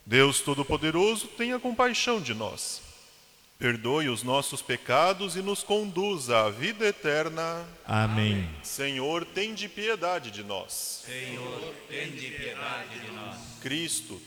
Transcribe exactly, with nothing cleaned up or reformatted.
Deus Todo-Poderoso, tenha compaixão de nós. Perdoe os nossos pecados e nos conduza à vida eterna. Amém. Senhor, tende piedade de nós. Senhor, tende piedade de nós. Cristo,